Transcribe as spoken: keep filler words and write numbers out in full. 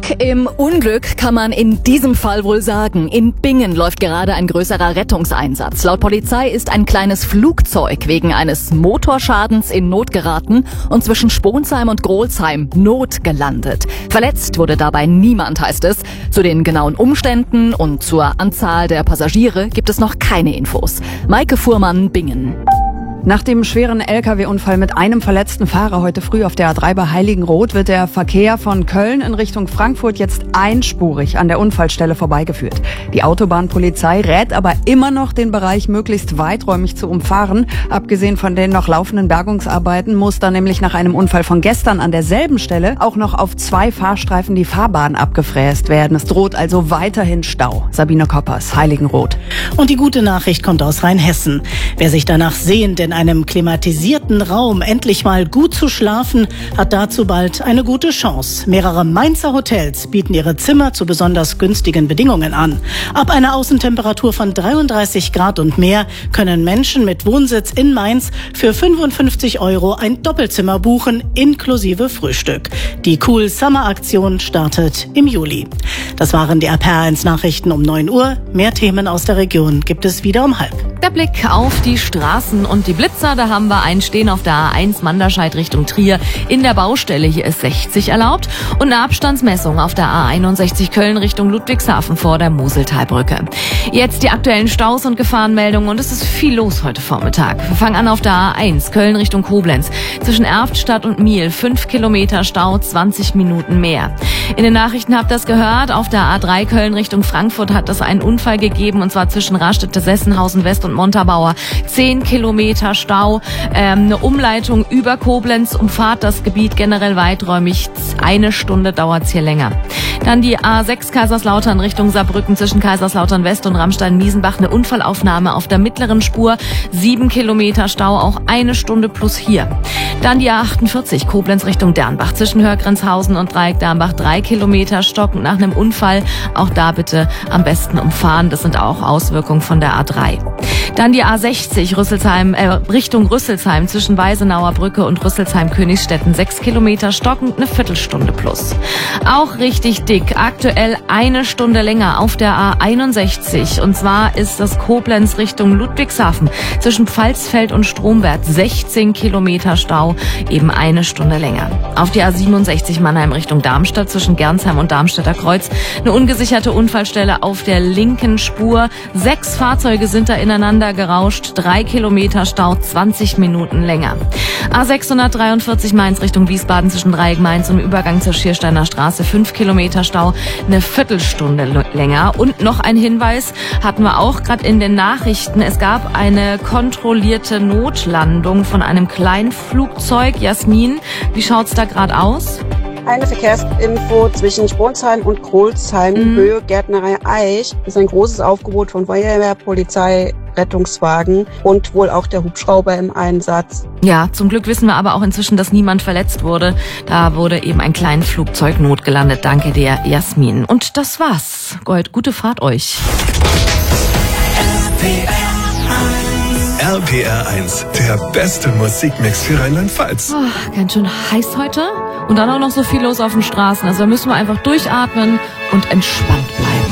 Glück im Unglück kann man in diesem Fall wohl sagen. In Bingen läuft gerade ein größerer Rettungseinsatz. Laut Polizei ist ein kleines Flugzeug wegen eines Motorschadens in Not geraten und zwischen Sponsheim und Grolsheim notgelandet. Verletzt wurde dabei niemand, heißt es. Zu den genauen Umständen und zur Anzahl der Passagiere gibt es noch keine Infos. Maike Fuhrmann, Bingen. Nach dem schweren L K W-Unfall mit einem verletzten Fahrer heute früh auf der A drei bei Heiligenroth wird der Verkehr von Köln in Richtung Frankfurt jetzt einspurig an der Unfallstelle vorbeigeführt. Die Autobahnpolizei rät aber immer noch, den Bereich möglichst weiträumig zu umfahren. Abgesehen von den noch laufenden Bergungsarbeiten muss da nämlich nach einem Unfall von gestern an derselben Stelle auch noch auf zwei Fahrstreifen die Fahrbahn abgefräst werden. Es droht also weiterhin Stau. Sabine Koppers, Heiligenroth. Und die gute Nachricht kommt aus Rheinhessen. Wer sich danach sehnt, in einem klimatisierten Raum endlich mal gut zu schlafen, hat dazu bald eine gute Chance. Mehrere Mainzer Hotels bieten ihre Zimmer zu besonders günstigen Bedingungen an. Ab einer Außentemperatur von dreiunddreißig Grad und mehr können Menschen mit Wohnsitz in Mainz für fünfundfünfzig Euro ein Doppelzimmer buchen, inklusive Frühstück. Die Cool Summer Aktion startet im Juli. Das waren die R P R eins Nachrichten um neun Uhr. Mehr Themen aus der Region gibt es wieder um halb. Der Blick auf die Straßen und die Blitzer, da haben wir einen stehen auf der A eins Manderscheid Richtung Trier. In der Baustelle hier ist sechzig erlaubt und eine Abstandsmessung auf der A einundsechzig Köln Richtung Ludwigshafen vor der Moseltalbrücke. Jetzt die aktuellen Staus und Gefahrenmeldungen und es ist viel los heute Vormittag. Wir fangen an auf der A eins Köln Richtung Koblenz. Zwischen Erftstadt und Miel fünf Kilometer Stau, zwanzig Minuten mehr. In den Nachrichten habt ihr das gehört. Auf der A drei Köln Richtung Frankfurt hat es einen Unfall gegeben und zwar zwischen Raststätte, Sessenhausen West und Montabaur. zehn Kilometer Stau, ähm, eine Umleitung über Koblenz umfahrt das Gebiet generell weiträumig. Eine Stunde dauert's hier länger. Dann die A sechs Kaiserslautern Richtung Saarbrücken zwischen Kaiserslautern West und Ramstein-Miesenbach. Eine Unfallaufnahme auf der mittleren Spur. Sieben Kilometer Stau, auch eine Stunde plus hier. Dann die A achtundvierzig Koblenz Richtung Dernbach zwischen Hörgrenzhausen und Dreieck Dernbach. Drei Kilometer stockend nach einem Unfall. Auch da bitte am besten umfahren. Das sind auch Auswirkungen von der A drei. Dann die A sechzig Rüsselsheim, äh, Richtung Rüsselsheim zwischen Weisenauer Brücke und Rüsselsheim-Königsstetten. Sechs Kilometer stockend, eine Viertelstunde plus. Auch richtig dick, aktuell eine Stunde länger auf der A einundsechzig. Und zwar ist das Koblenz Richtung Ludwigshafen zwischen Pfalzfeld und Stromberg. sechzehn Kilometer Stau, eben eine Stunde länger. Auf die A siebenundsechzig Mannheim Richtung Darmstadt zwischen Gernsheim und Darmstädter Kreuz. Eine ungesicherte Unfallstelle auf der linken Spur. Sechs Fahrzeuge sind da ineinander gerauscht. Drei Kilometer Stau, zwanzig Minuten länger. A sechshundertdreiundvierzig Mainz Richtung Wiesbaden zwischen Dreieck Mainz und Übergang zur Schiersteiner Straße. Fünf Kilometer Stau, eine Viertelstunde länger. Und noch ein Hinweis hatten wir auch gerade in den Nachrichten. Es gab eine kontrollierte Notlandung von einem Kleinflugzeug. Jasmin, wie schaut's da gerade aus? Eine Verkehrsinfo zwischen Sponsheim und Grolsheim, mhm. Höhe Gärtnerei Eich. Das ist ein großes Aufgebot von Feuerwehr, Polizei, Rettungswagen und wohl auch der Hubschrauber im Einsatz. Ja, zum Glück wissen wir aber auch inzwischen, dass niemand verletzt wurde. Da wurde eben ein kleines Flugzeug notgelandet. Danke dir, Jasmin. Und das war's. Gold, gute Fahrt euch. R P R eins, der beste Musikmix für Rheinland-Pfalz. Oh, ganz schön heiß heute und dann auch noch so viel los auf den Straßen. Also da müssen wir einfach durchatmen und entspannt bleiben.